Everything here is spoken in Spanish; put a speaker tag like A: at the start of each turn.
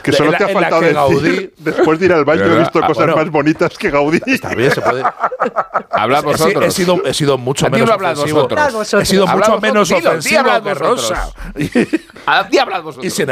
A: que solo te ha faltado decir,
B: Gaudí,
A: después de ir al baño he visto cosas más bonitas que Gaudí.
B: Está bien, se puede.
C: Hablad vosotros.
B: He sido mucho
C: A ti
B: menos
C: no hablad
B: ofensivo.
C: vosotros.
B: He sido mucho menos
C: Dilo,
B: ofensivo
C: hablad
B: que
C: vosotros.
B: Rosa.
C: A ti hablad vosotros.
B: Y sin